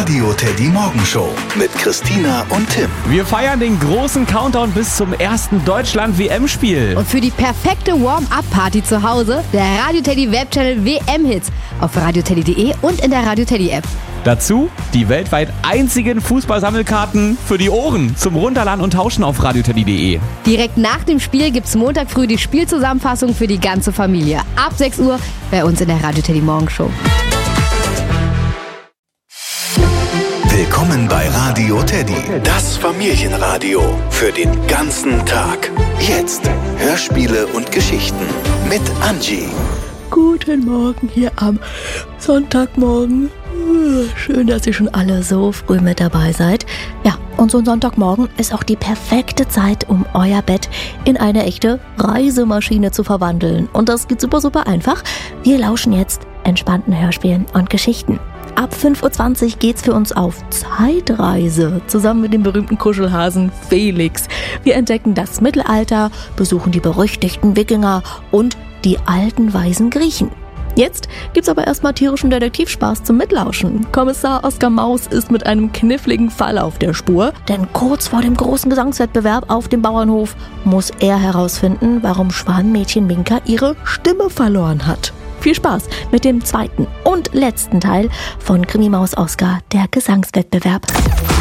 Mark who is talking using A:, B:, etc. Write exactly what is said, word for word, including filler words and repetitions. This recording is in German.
A: Radio Teddy Morgenshow mit Christina und Tim.
B: Wir feiern den großen Countdown bis zum ersten Deutschland-W M-Spiel.
C: Und für die perfekte Warm-Up-Party zu Hause, der Radio Teddy Webchannel W M-Hits auf radioteddy punkt de und in der Radio Teddy App.
B: Dazu die weltweit einzigen Fußballsammelkarten für die Ohren zum Runterladen und Tauschen auf radioteddy punkt de.
C: Direkt nach dem Spiel gibt's Montag früh die Spielzusammenfassung für die ganze Familie. Ab sechs Uhr bei uns in der Radio Teddy Morgenshow.
A: Willkommen bei Radio Teddy, das Familienradio für den ganzen Tag. Jetzt Hörspiele und Geschichten mit Angie.
D: Guten Morgen hier am Sonntagmorgen. Schön, dass ihr schon alle so früh mit dabei seid. Ja, und so ein Sonntagmorgen ist auch die perfekte Zeit, um euer Bett in eine echte Reisemaschine zu verwandeln. Und das geht super, super einfach. Wir lauschen jetzt entspannten Hörspielen und Geschichten. Ab fünf Uhr zwanzig geht's für uns auf Zeitreise, zusammen mit dem berühmten Kuschelhasen Felix. Wir entdecken das Mittelalter, besuchen die berüchtigten Wikinger und die alten weisen Griechen. Jetzt gibt's aber erstmal tierischen Detektivspaß zum Mitlauschen. Kommissar Oskar Maus ist mit einem kniffligen Fall auf der Spur, denn kurz vor dem großen Gesangswettbewerb auf dem Bauernhof muss er herausfinden, warum Schwanenmädchen Minka ihre Stimme verloren hat. Viel Spaß mit dem zweiten und letzten Teil von Krimi Maus Oskar, der Gesangswettbewerb.